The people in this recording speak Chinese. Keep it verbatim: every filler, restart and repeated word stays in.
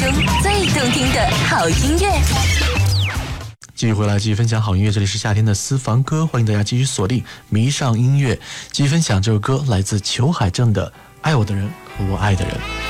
中最动听的好音乐。 继续回来，继续分享好音乐，这里是夏天的私房歌，欢迎大家继续锁定迷上音乐，继续分享这首歌，来自裘海正的《爱我的人和我爱的人》。